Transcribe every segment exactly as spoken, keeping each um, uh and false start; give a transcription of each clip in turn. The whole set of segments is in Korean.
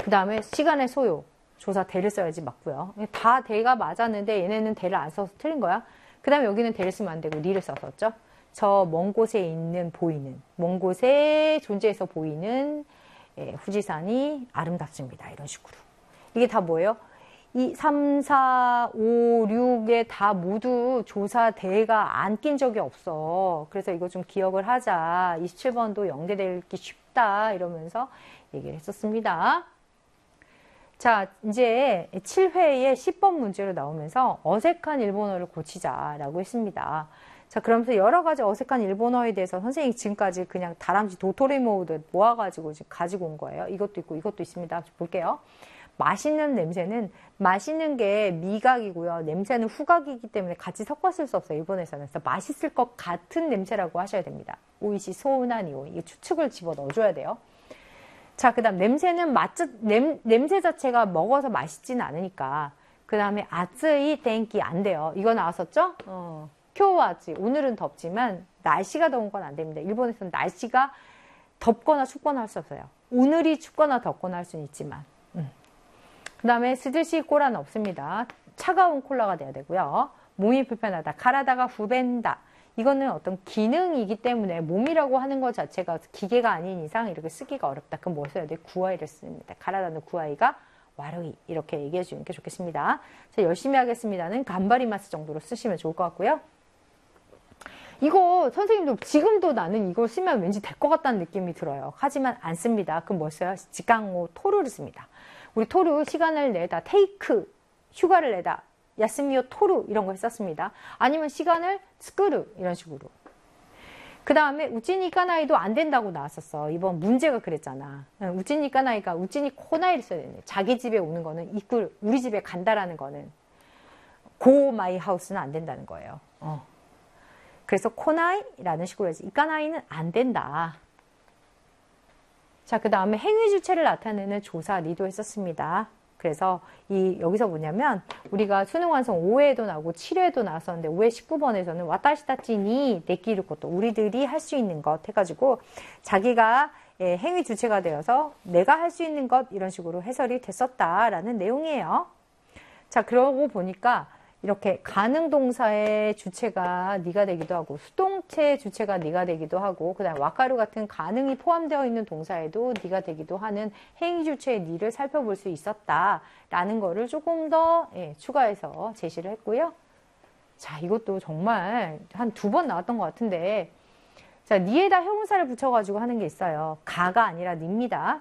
그 다음에 시간의 소요. 조사 대를 써야지 맞고요. 다 대가 맞았는데 얘네는 대를 안 써서 틀린 거야. 그 다음에 여기는 대를 쓰면 안 되고 니를 썼었죠. 저 먼 곳에 있는 보이는, 먼 곳에 존재해서 보이는 예, 후지산이 아름답습니다. 이런 식으로. 이게 다 뭐예요? 이 삼, 사, 오, 육에 다 모두 조사 대가 안 낀 적이 없어. 그래서 이거 좀 기억을 하자. 이십칠 번도 연계되기 쉽다. 이러면서 얘기를 했었습니다. 자, 이제 칠 회에 십 번 문제로 나오면서 어색한 일본어를 고치자라고 했습니다. 자, 그러면서 여러 가지 어색한 일본어에 대해서 선생님이 지금까지 그냥 다람쥐 도토리 모으듯 모아가지고 지금 가지고 온 거예요. 이것도 있고 이것도 있습니다. 볼게요. 맛있는 냄새는 맛있는 게 미각이고요. 냄새는 후각이기 때문에 같이 섞어 쓸 수 없어요. 일본에서는. 그래서 맛있을 것 같은 냄새라고 하셔야 됩니다. 오이시 소우나니오. 이 추측을 집어 넣어줘야 돼요. 자, 그 다음 냄새는 맛, 냄, 냄새 자체가 먹어서 맛있지는 않으니까. 그 다음에 아츠이 땡기 안 돼요. 이거 나왔었죠? 어, 쿄와지. 오늘은 덥지만 날씨가 더운 건 안 됩니다. 일본에서는 날씨가 덥거나 춥거나 할 수 없어요. 오늘이 춥거나 덥거나 할 수는 있지만. 음. 그 다음에 스드시 콜라는 없습니다. 차가운 콜라가 돼야 되고요. 몸이 불편하다. 가라다가 후벤다. 이거는 어떤 기능이기 때문에 몸이라고 하는 것 자체가 기계가 아닌 이상 이렇게 쓰기가 어렵다. 그럼 뭐 써야 돼? 구아이를 씁니다. 가라다는 구아이가 와르이 이렇게 얘기해 주는 게 좋겠습니다. 자, 열심히 하겠습니다는 간바리마스 정도로 쓰시면 좋을 것 같고요. 이거 선생님도 지금도 나는 이걸 쓰면 왠지 될 것 같다는 느낌이 들어요. 하지만 안 씁니다. 그럼 뭐 써요? 지강호 토르를 씁니다. 우리 토르 시간을 내다 테이크 휴가를 내다 야스미오 토르 이런 거 했었습니다. 아니면 시간을 스크루 이런 식으로. 그 다음에 우찌니 까나이도 안 된다고 나왔었어. 이번 문제가 그랬잖아. 우찌니 까나이가 우찌니 코나이를 써야 되네. 자기 집에 오는 거는 이끌 우리 집에 간다라는 거는 고 마이 하우스는 안 된다는 거예요. 어. 그래서 코나이라는 식으로 해야지. 이까나이는 안 된다. 자, 그 다음에 행위 주체를 나타내는 조사 리도 했었습니다. 그래서 이 여기서 뭐냐면 우리가 수능 완성 오 회에도 나오고 칠 회에도 나왔었는데 오 회 십구 번에서는 와타시타치니 내끼를 것도 우리들이 할 수 있는 것 해가지고 자기가 예, 행위 주체가 되어서 내가 할 수 있는 것 이런 식으로 해설이 됐었다라는 내용이에요. 자, 그러고 보니까 이렇게 가능 동사의 주체가 니가 되기도 하고 수동체 주체가 니가 되기도 하고 그다음 와카루 같은 가능이 포함되어 있는 동사에도 니가 되기도 하는 행위 주체의 니를 살펴볼 수 있었다라는 거를 조금 더 예, 추가해서 제시를 했고요. 자, 이것도 정말 한 두 번 나왔던 것 같은데 자, 니에다 형용사를 붙여가지고 하는 게 있어요. 가가 아니라 니입니다.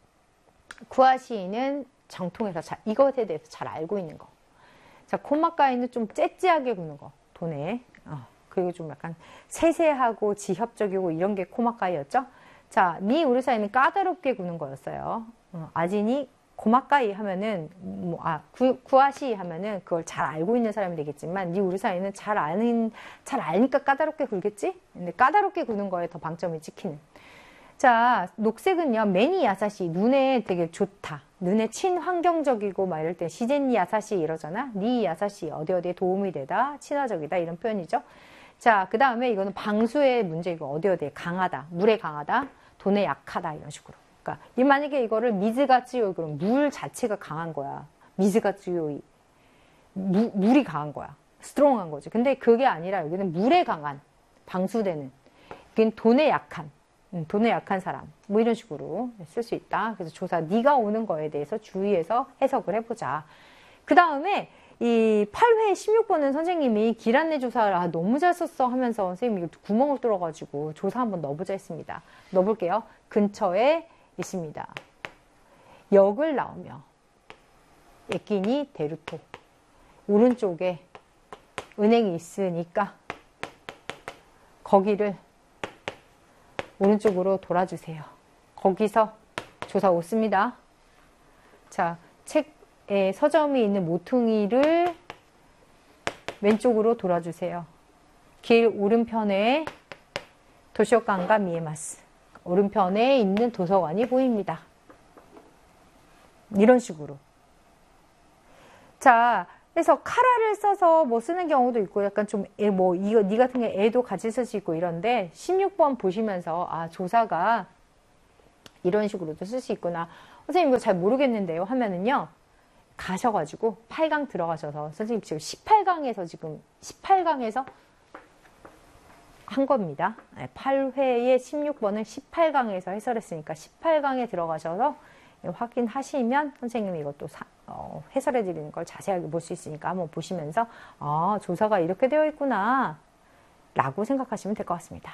구아시는 정통에서 잘, 이것에 대해서 잘 알고 있는 거. 자, 코마카이는 좀 째째하게 구는 거, 돈에. 어, 그리고 좀 약간 세세하고 지협적이고 이런 게 코마카이였죠. 자, 니 우르사이는 까다롭게 구는 거였어요. 어, 아진이 고마카이 하면은, 뭐, 아, 구, 구아시 하면은 그걸 잘 알고 있는 사람이 되겠지만, 니 우르사이는 잘 아는, 잘 아니까 까다롭게 굴겠지? 근데 까다롭게 구는 거에 더 방점이 찍히는. 자, 녹색은요, 매니 야사시, 눈에 되게 좋다. 눈에 친환경적이고 막 이럴 때 시젠니 야사시 이러잖아. 니 야사시 어디 어디에 도움이 되다, 친화적이다 이런 표현이죠. 자, 그 다음에 이거는 방수의 문제이고 어디 어디에 강하다, 물에 강하다, 돈에 약하다 이런 식으로. 그러니까 이 만약에 이거를 미즈가 쯔요이 그럼 물 자체가 강한 거야. 미즈가 쯔요이 무, 물이 강한 거야. 스트롱한 거지. 근데 그게 아니라 여기는 물에 강한 방수되는. 이건 돈에 약한. 돈에 약한 사람 뭐 이런 식으로 쓸 수 있다. 그래서 조사 네가 오는 거에 대해서 주의해서 해석을 해보자. 그 다음에 이 팔 회 십육 번은 선생님이 길 안내 조사를 아, 너무 잘 썼어 하면서 선생님이 구멍을 뚫어가지고 조사 한번 넣어보자 했습니다. 넣어볼게요. 근처에 있습니다. 역을 나오며 에끼니 데루토 오른쪽에 은행이 있으니까 거기를 오른쪽으로 돌아주세요. 거기서 조사 오습니다. 자, 책에 서점이 있는 모퉁이를 왼쪽으로 돌아주세요. 길 오른편에 도서관과 미에마스. 오른편에 있는 도서관이 보입니다. 이런 식으로. 자, 그래서 카라를 써서 뭐 쓰는 경우도 있고 약간 좀 애 뭐 이거 니 같은 게 애도 같이 쓸 수 있고 이런데 십육 번 보시면서 아 조사가 이런 식으로도 쓸 수 있구나. 선생님 이거 잘 모르겠는데요 하면은요, 가셔가지고 팔 강 들어가셔서 선생님 지금 십팔 강에서 지금 십팔 강에서 한 겁니다. 팔 회의 십육 번은 십팔 강에서 해설했으니까 십팔 강에 들어가셔서 확인하시면 선생님이 이것도 사, 어, 해설해 드리는 걸 자세하게 볼 수 있으니까 한번 보시면서 아, 조사가 이렇게 되어 있구나 라고 생각하시면 될 것 같습니다.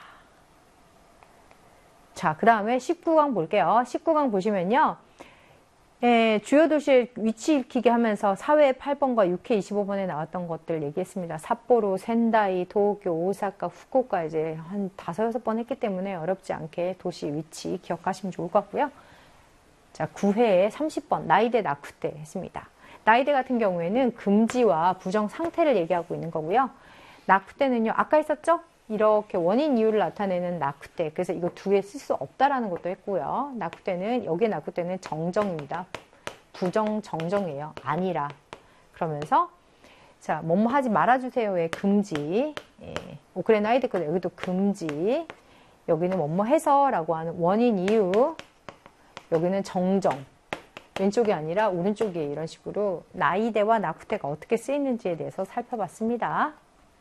자, 그 다음에 십구 강 볼게요. 십구 강 보시면요, 예, 주요 도시의 위치 읽히게 하면서 사 회 팔 번과 육 회 이십오 번에 나왔던 것들 얘기했습니다. 삿포로, 센다이, 도쿄, 오사카, 후쿠오카 이제 한 다섯, 여섯 번 했기 때문에 어렵지 않게 도시 위치 기억하시면 좋을 것 같고요. 자, 구 회에 삼십 번, 나이대 나쿠테 했습니다. 나이대 같은 경우에는 금지와 부정 상태를 얘기하고 있는 거고요. 나쿠테는요, 아까 있었죠? 이렇게 원인 이유를 나타내는 나쿠테. 그래서 이거 두 개 쓸 수 없다라는 것도 했고요. 나쿠테는, 여기에 나쿠테는 정정입니다. 부정 정정이에요. 아니라. 그러면서, 자, 뭐뭐 하지 말아주세요의 금지. 예. 오크레 나이데 거든 여기도 금지. 여기는 뭐뭐 해서라고 하는 원인 이유. 여기는 정정. 왼쪽이 아니라 오른쪽에 이런 식으로 나이대와 나쿠테가 어떻게 쓰이는지에 대해서 살펴봤습니다.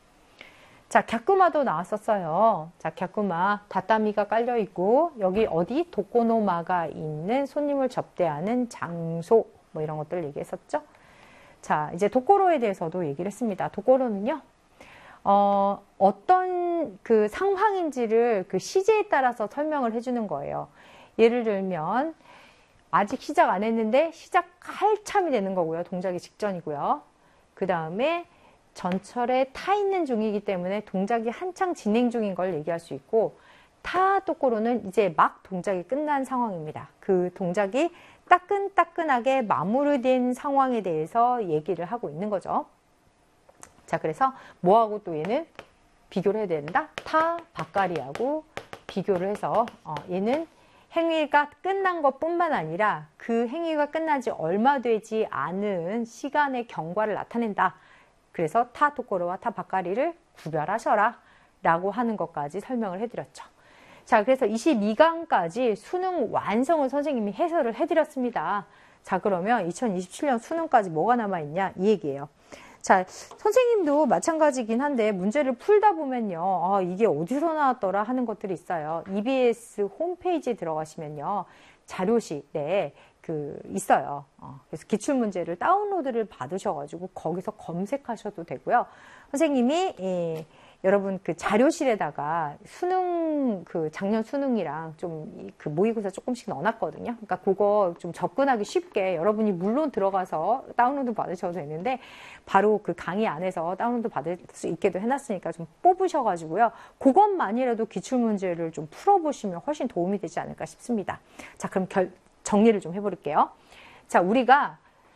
자, 갸쿠마도 나왔었어요. 자, 갸쿠마, 다타미가 깔려있고, 여기 어디? 도코노마가 있는 손님을 접대하는 장소, 뭐 이런 것들을 얘기했었죠. 자, 이제 도코로에 대해서도 얘기를 했습니다. 도코로는요, 어, 어떤 그 상황인지를 그 시제에 따라서 설명을 해주는 거예요. 예를 들면, 아직 시작 안 했는데, 시작할 참이 되는 거고요. 동작이 직전이고요. 그 다음에, 전철에 타 있는 중이기 때문에 동작이 한창 진행 중인 걸 얘기할 수 있고, 타 도코로는 이제 막 동작이 끝난 상황입니다. 그 동작이 따끈따끈하게 마무리된 상황에 대해서 얘기를 하고 있는 거죠. 자, 그래서 뭐하고 또 얘는 비교를 해야 된다? 타 바까리하고 비교를 해서 어, 얘는 행위가 끝난 것 뿐만 아니라 그 행위가 끝난 지 얼마 되지 않은 시간의 경과를 나타낸다. 그래서 타 도코로와 타 바까리를 구별하셔라 라고 하는 것까지 설명을 해드렸죠. 자, 그래서 이십이 강까지 수능 완성을 선생님이 해설을 해드렸습니다. 자, 그러면 이천이십칠 년 수능까지 뭐가 남아있냐 이 얘기예요. 자, 선생님도 마찬가지긴 한데 문제를 풀다 보면요, 아, 이게 어디서 나왔더라 하는 것들이 있어요. 이비에스 홈페이지에 들어가시면요, 자료실에 그 있어요. 어, 그래서 기출문제를 다운로드를 받으셔가지고 거기서 검색하셔도 되고요. 선생님이 예, 여러분 그 자료실에다가 수능 그 작년 수능이랑 좀 그 모의고사 조금씩 넣어놨거든요. 그러니까 그거 좀 접근하기 쉽게 여러분이 물론 들어가서 다운로드 받으셔도 되는데 바로 그 강의 안에서 다운로드 받을 수 있게도 해놨으니까 좀 뽑으셔가지고요. 그것만이라도 기출문제를 좀 풀어보시면 훨씬 도움이 되지 않을까 싶습니다. 자, 그럼 결 정리를 좀 해볼게요. 자, 우리가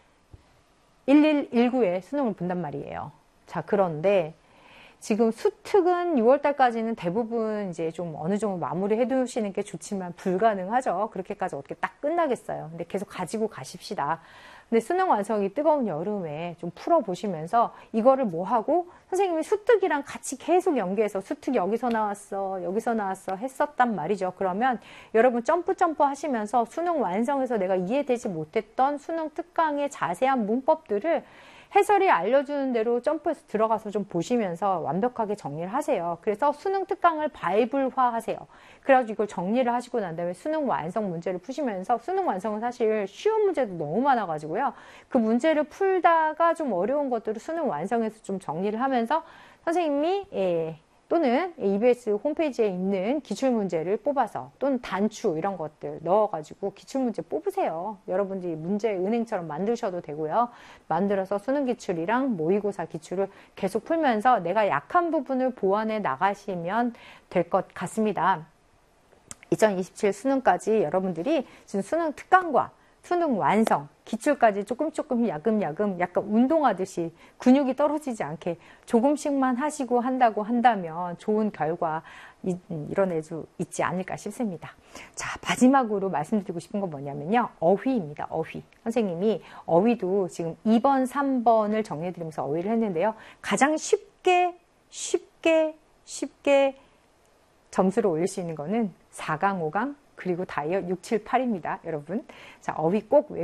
일일일구에 수능을 본단 말이에요. 자, 그런데 지금 수특은 유월 달까지는 대부분 이제 좀 어느 정도 마무리 해두시는 게 좋지만 불가능하죠. 그렇게까지 어떻게 딱 끝나겠어요. 근데 계속 가지고 가십시다. 근데 수능 완성이 뜨거운 여름에 좀 풀어보시면서 이거를 뭐 하고 선생님이 수특이랑 같이 계속 연계해서 수특 여기서 나왔어, 여기서 나왔어 했었단 말이죠. 그러면 여러분 점프 점프 하시면서 수능 완성에서 내가 이해되지 못했던 수능 특강의 자세한 문법들을 해설이 알려주는 대로 점프해서 들어가서 좀 보시면서 완벽하게 정리를 하세요. 그래서 수능 특강을 바이블화 하세요. 그래가지고 이걸 정리를 하시고 난 다음에 수능 완성 문제를 푸시면서 수능 완성은 사실 쉬운 문제도 너무 많아가지고요. 그 문제를 풀다가 좀 어려운 것들을 수능 완성에서 좀 정리를 하면서 선생님이 예, 또는 이비에스 홈페이지에 있는 기출문제를 뽑아서 또는 단추 이런 것들 넣어가지고 기출문제 뽑으세요. 여러분들이 문제 은행처럼 만드셔도 되고요. 만들어서 수능기출이랑 모의고사 기출을 계속 풀면서 내가 약한 부분을 보완해 나가시면 될 것 같습니다. 이천이십칠 수능까지 여러분들이 지금 수능 특강과 수능 완성, 기출까지 조금 조금 야금야금 약간 운동하듯이 근육이 떨어지지 않게 조금씩만 하시고 한다고 한다면 좋은 결과 이뤄낼 수 있지 않을까 싶습니다. 자, 마지막으로 말씀드리고 싶은 건 뭐냐면요. 어휘입니다. 어휘. 선생님이 어휘도 지금 이 번, 삼 번을 정리해드리면서 어휘를 했는데요. 가장 쉽게, 쉽게, 쉽게 점수를 올릴 수 있는 거는 사 강, 오 강, 그리고 다이어 육, 칠, 팔입니다. 여러분. 자, 어휘 꼭 외우세요.